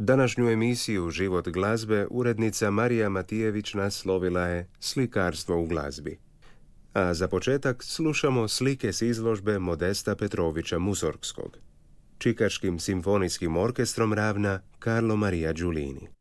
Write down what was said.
Današnju emisiju Život glazbe urednica Marija Matijević naslovila je Slikarstvo u glazbi. A za početak slušamo slike s izložbe Modesta Petrovića Musorgskog. Čikaškim simfonijskim orkestrom ravna Carlo Maria Giulini.